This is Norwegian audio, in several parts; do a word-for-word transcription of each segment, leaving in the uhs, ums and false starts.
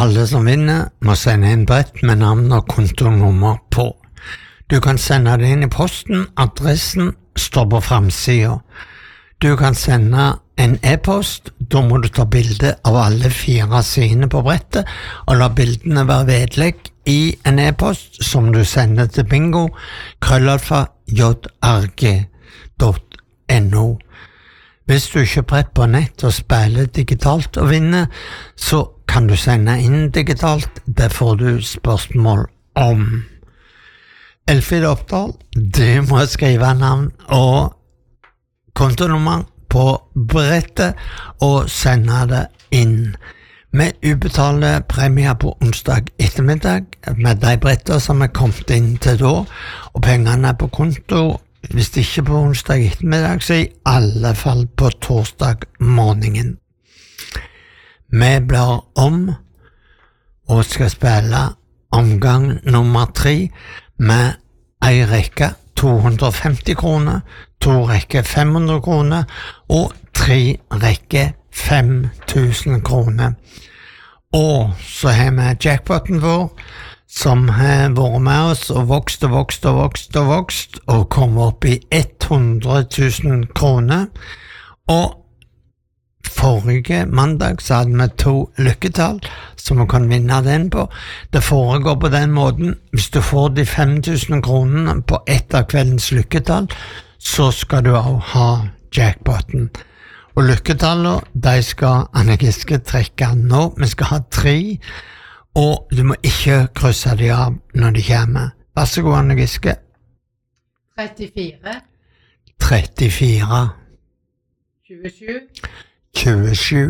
Alle som vinner må sende en brett med navn og kontonummer på. Du kan sende det inn i posten, adressen står på framsiden. Du kan sende en e-post, da må du ta bilde av alle fire sidene på brettet, og la bildene være vedlegg i en e-post som du sender til bingo, krøllalfa, jrg punktum no. Hvis du kjøper brett på nett og spiller digitalt og vinner, så kan du sende inn digitalt, det får du spørsmål om. Elfrid Oppdal, du må skrive navn og kontonummer på brettet og sende det inn. Vi utbetaler premier på onsdag ettermiddag med de bretter som er kommet inn til da, og pengene er på konto. Hvis ikke på onsdag ettermiddag, så i alle fall på torsdag morgenen. Vi blar om og skal spille omgang nummer tre med en rekke to hundre og femti kroner, to rekke fem hundre kroner og tre rekke fem tusen kroner. Og så har vi jackpoten vår, som har vært med oss og vokst og vokst og vokst og vokst, og kom opp i hundre tusen kroner. Og forrige mandag så hadde vi to lykketall som vi kan vinne den på. Det foregår på den måten: hvis du får de fem tusen kronene på ett av kveldens lykketall, så skal du også ha jackpoten. Og lykketallene, de skal Anne Giske trekke nå. Vi skal ha tre, og du må ikke krysse de av når de kommer. Vær så god, Anne Giske. trettifire. trettifire. tjuesju. tjuesju.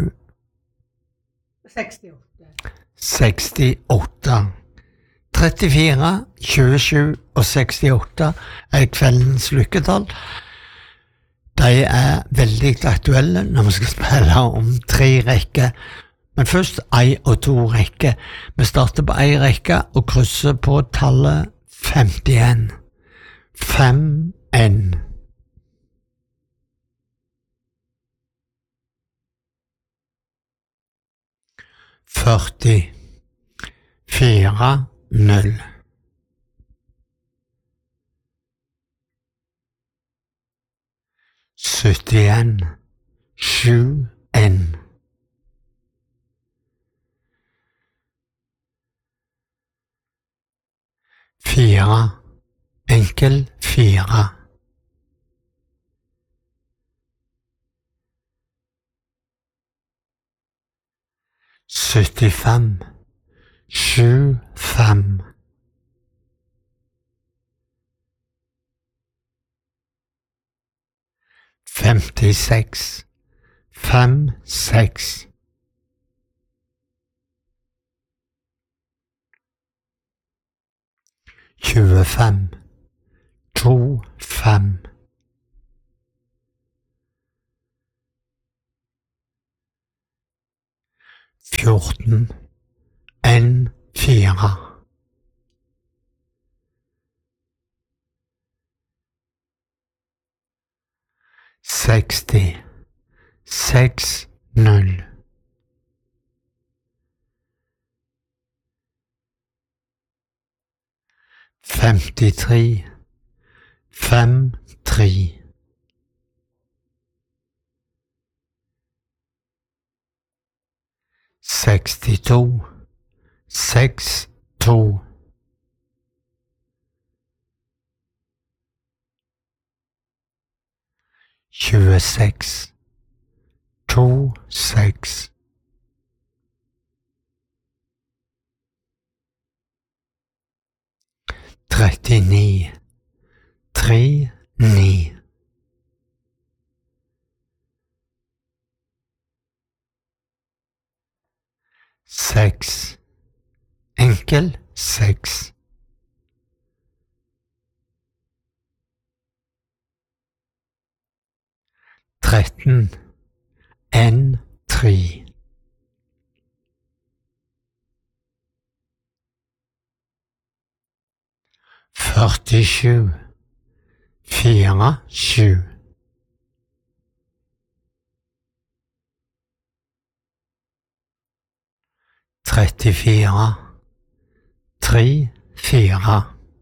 sekstiåtte. sekstiåtte. trettifire, tjuesju og sekstiåtte er kveldens lykketall. De er veldig aktuelle når vi skal spille om tre rekker. Men først ei og to rekker. Vi starter på ei rekke og krysser på tallet femtien. Fem en. førti. Fire null. syttien. Sju en. Fire. Enkel fire. syttifem. Sju fem. femtiseks. Fem seks. tjuefem. To fem. fjorten. En fire. seksti. Seks null. femtitre. Fem tre. sekstito. Seks to. tjueseks. To seks. trettini. Tre ni. Seks. Enkel seks. Tretten. En tre. førtisju. Fire sju. trettifire, tre, fire.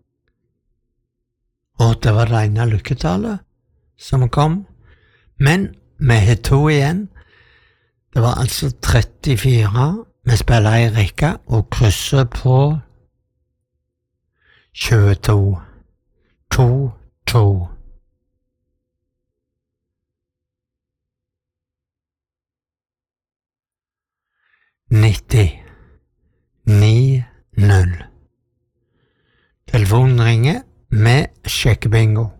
Og det var det ene lykketallet som kom. Men vi har to igjen. Det var altså trettifire. Vi spiller i rekke og krysser på tjueto. To, to. nitti. Ni, null. Telefonen ringer med sjekkebingo.